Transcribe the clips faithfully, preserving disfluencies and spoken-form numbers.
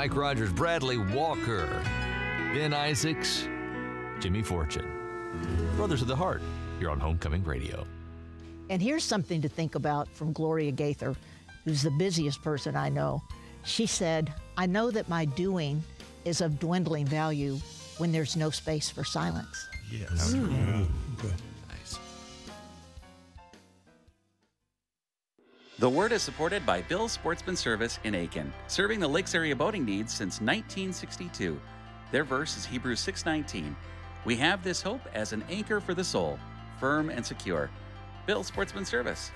Mike Rogers, Bradley Walker, Ben Isaacs, Jimmy Fortune. Brothers of the Heart, here on Homecoming Radio. And here's something to think about from Gloria Gaither, who's the busiest person I know. She said, I know that my doing is of dwindling value when there's no space for silence. Yes. Mm. Good. Nice. The Word is supported by Bill's Sportsman Service in Aiken, serving the Lakes area boating needs since nineteen sixty-two. Their verse is Hebrews six nineteen. We have this hope as an anchor for the soul, firm and secure. Bill's Sportsman Service.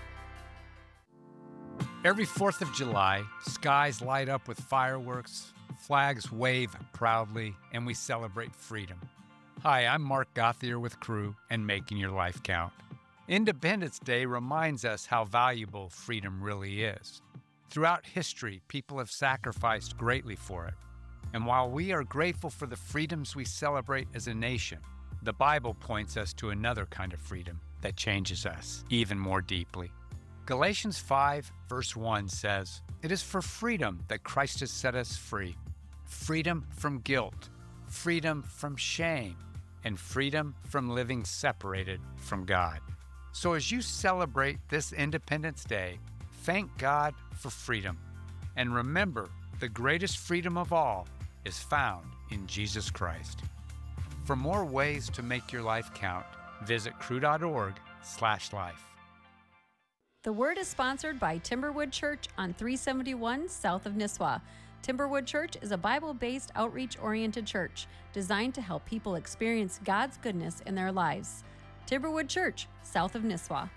Every fourth of July, skies light up with fireworks, flags wave proudly, and we celebrate freedom. Hi, I'm Mark Gothier with Crew and Making Your Life Count. Independence Day reminds us how valuable freedom really is. Throughout history, people have sacrificed greatly for it. And while we are grateful for the freedoms we celebrate as a nation, the Bible points us to another kind of freedom that changes us even more deeply. Galatians five, verse one says, "It is for freedom that Christ has set us free. Freedom from guilt, freedom from shame, and freedom from living separated from God." So as you celebrate this Independence Day, thank God for freedom. And remember, the greatest freedom of all is found in Jesus Christ. For more ways to make your life count, visit crew.org slash life. The Word is sponsored by Timberwood Church on three seventy-one south of Nisswa. Timberwood Church is a Bible-based, outreach-oriented church designed to help people experience God's goodness in their lives. Timberwood Church, south of Nisswa.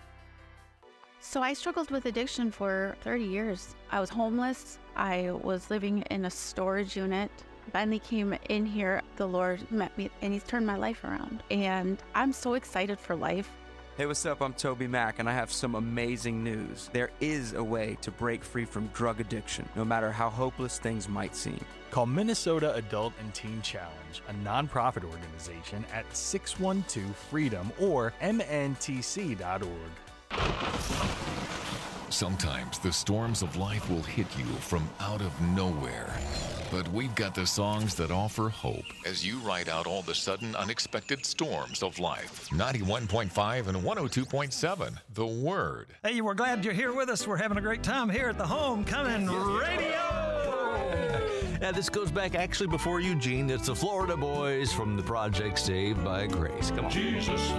So I struggled with addiction for thirty years. I was homeless. I was living in a storage unit. Finally came in here. The Lord met me and He's turned my life around. And I'm so excited for life. Hey, what's up? I'm Toby Mack, and I have some amazing news. There is a way to break free from drug addiction, no matter how hopeless things might seem. Call Minnesota Adult and Teen Challenge, a nonprofit organization, at six one two freedom or M N T C dot org. Sometimes the storms of life will hit you from out of nowhere. But we've got the songs that offer hope as you ride out all the sudden unexpected storms of life. ninety-one point five and one oh two point seven, The Word. Hey, we're glad you're here with us. We're having a great time here at the Homecoming Radio. Yeah, this goes back actually before Eugene. It's the Florida Boys from the project Saved by Grace. Come on. Jesus